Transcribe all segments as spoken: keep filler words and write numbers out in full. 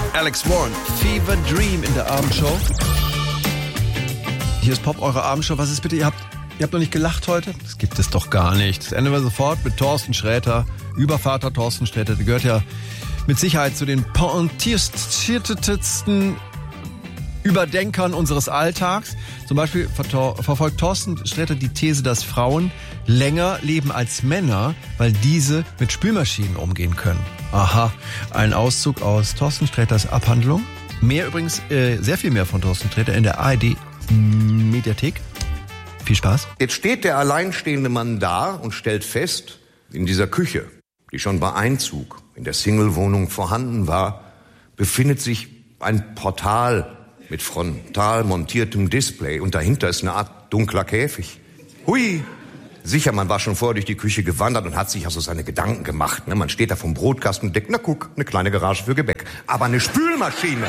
Alex Warren, Fever Dream in der Abendshow. Hier ist Pop, eure Abendshow. Was ist bitte? Ihr habt, ihr habt noch nicht gelacht heute? Das gibt es doch gar nicht. Das enden wir sofort mit Thorsten Sträter, Übervater Thorsten Sträter. Der gehört ja mit Sicherheit zu den pointiertesten Überdenkern unseres Alltags. Zum Beispiel verfolgt Thorsten Sträter die These, dass Frauen länger leben als Männer, weil diese mit Spülmaschinen umgehen können. Aha, ein Auszug aus Thorsten Sträters Abhandlung. Mehr übrigens, äh, sehr viel mehr von Thorsten Sträter in der A R D-Mediathek. Viel Spaß. Jetzt steht der alleinstehende Mann da und stellt fest, in dieser Küche, die schon bei Einzug in der Single-Wohnung vorhanden war, befindet sich ein Portal mit frontal montiertem Display und dahinter ist eine Art dunkler Käfig. Hui! Sicher, man war schon vorher durch die Küche gewandert und hat sich also seine Gedanken gemacht. Ne? Man steht da vom Brotkasten und denkt, na guck, eine kleine Garage für Gebäck. Aber eine Spülmaschine!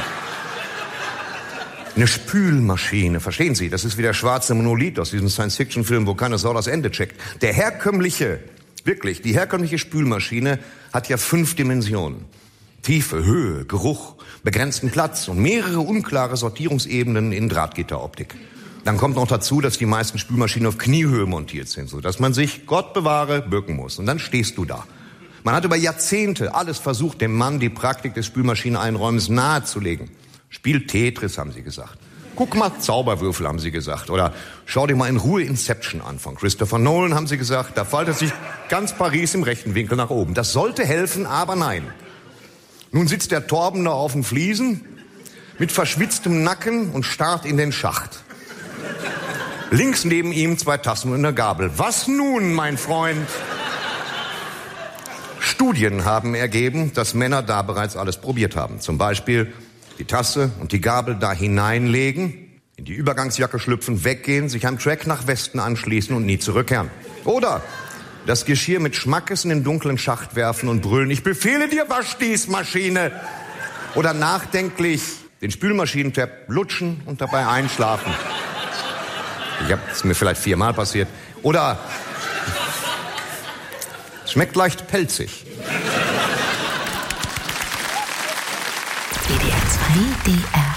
Eine Spülmaschine, verstehen Sie? Das ist wie der schwarze Monolith aus diesem Science-Fiction-Film, wo keine Sau das Ende checkt. Der herkömmliche, wirklich, die herkömmliche Spülmaschine hat ja fünf Dimensionen. Tiefe, Höhe, Geruch, begrenzten Platz und mehrere unklare Sortierungsebenen in Drahtgitteroptik. Dann kommt noch dazu, dass die meisten Spülmaschinen auf Kniehöhe montiert sind, sodass man sich, Gott bewahre, bücken muss. Und dann stehst du da. Man hat über Jahrzehnte alles versucht, dem Mann die Praktik des Spülmaschineneinräumens nahezulegen. Spiel Tetris, haben sie gesagt. Guck mal, Zauberwürfel, haben sie gesagt. Oder schau dir mal in Ruhe Inception an von Christopher Nolan, haben sie gesagt. Da faltet sich ganz Paris im rechten Winkel nach oben. Das sollte helfen, aber nein. Nun sitzt der Torben da auf den Fliesen mit verschwitztem Nacken und starrt in den Schacht. Links neben ihm zwei Tassen und eine Gabel. Was nun, mein Freund? Studien haben ergeben, dass Männer da bereits alles probiert haben. Zum Beispiel die Tasse und die Gabel da hineinlegen, in die Übergangsjacke schlüpfen, weggehen, sich am Track nach Westen anschließen und nie zurückkehren. Oder das Geschirr mit Schmackes in den dunklen Schacht werfen und brüllen, ich befehle dir, wasch dies, Maschine. Oder nachdenklich den Spülmaschinentab lutschen und dabei einschlafen. Ich hab, das ist mir vielleicht viermal passiert. Oder es schmeckt leicht pelzig. D D R zwei D R